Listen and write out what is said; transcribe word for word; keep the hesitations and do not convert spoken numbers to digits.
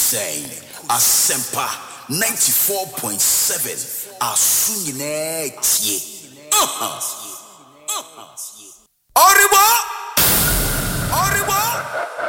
say Asempa ninety-four point seven Asunyine tie. Uh-huh. Uh-huh. Oribo! Oribo!